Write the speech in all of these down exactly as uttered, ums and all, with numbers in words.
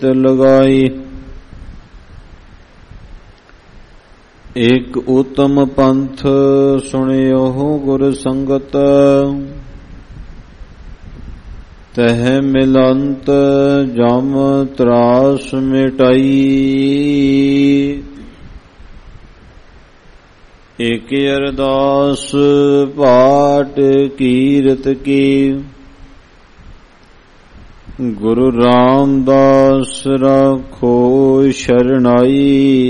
ਲਗਾਈ। ਏਕ ਉਤਮ ਪੰਥ ਸੁਣਿਓ ਗੁਰ ਸੰਗਤ, ਤਹ ਮਿਲੰਤ ਜਮ ਤਰਾਸ ਮਿਟਾਈ। ਏਕ ਅਰਦਾਸ ਪਾਟ ਕੀਰਤ ਕੀ, ਗੁਰੂ ਰਾਮਦਾਸ ਰਾਖੋ ਸ਼ਰਨਾਈ।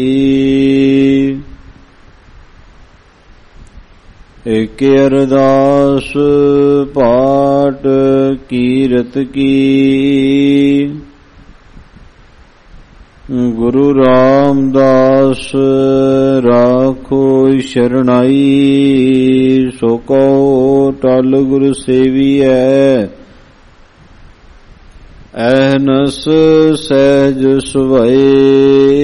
ਏਕ ਅਰਦਾਸ ਪਾਟ ਕੀਰਤ ਕੀ, ਗੁਰੂ ਰਾਮਦਾਸ ਰਾਖੋ ਸ਼ਰਨਾਈ। ਸੋ ਕਉ ਟਲ ਗੁਰ ਸੇਵੀਐ, ਅਹਨਸ ਸਹਿਜ ਸੁਭਾਏ।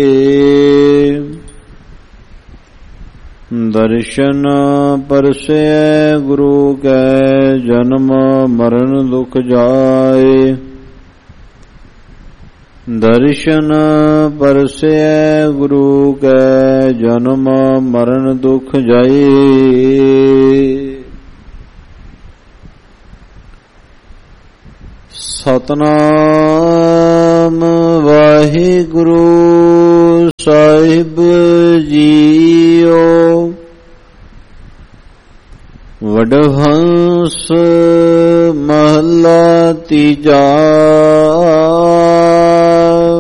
ਦਰਸ਼ਨ ਪਰਸੈ ਗੁਰੂ ਕੈ, ਜਨਮ ਮਰਨ ਦੁਖ ਜਾਏ। ਦਰਸ਼ਨ ਪਰਸੈ ਗੁਰੂ ਕੈ, ਜਨਮ ਮਰਨ ਦੁਖ ਜਾਏ। ਸਤਨਾਮ ਵਾਹਿਗੁਰੂ ਸਾਹਿਬ ਜੀਓ। ਵਡਹੰਸ ਮਹਲਾ ਤੀਜਾ।